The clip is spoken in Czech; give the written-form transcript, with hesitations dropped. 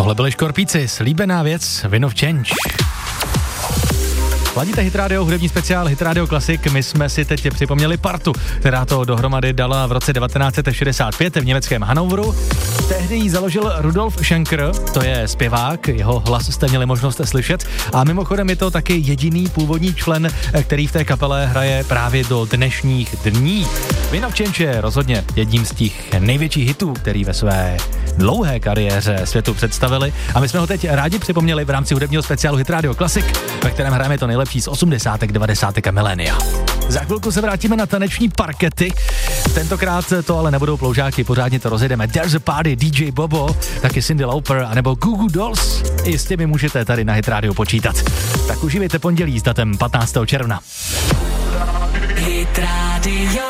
Tohle byli Škorpíci, slíbená věc, Wind of Change. Ladíte Hit Radio, hudební speciál Hit Radio Classic. My jsme si teď připomněli partu, která to dohromady dala v roce 1965 v německém Hannoveru. Tehdy ji založil Rudolf Schenker, to je zpěvák, jeho hlas jste měli možnost slyšet. A mimochodem je to taky jediný původní člen, který v té kapele hraje právě do dnešních dní. Wind of Change je rozhodně jedním z těch největších hitů, který ve své dlouhé kariéře světu představili. A my jsme ho teď rádi připomněli v rámci hudebního speciálu Hit Radio Classic, ve kterém hrajeme to nejlepší z 80., 90. a milénia. Za chvilku se vrátíme na taneční parkety. Tentokrát to ale nebudou ploužáky, pořádně to rozjedeme. There's a Party, DJ Bobo, taky Cyndi Lauper, anebo Goo Goo Dolls. I s těmi můžete tady na Hit Radio počítat. Tak užívejte pondělí s datem 15. června. Hit Radio.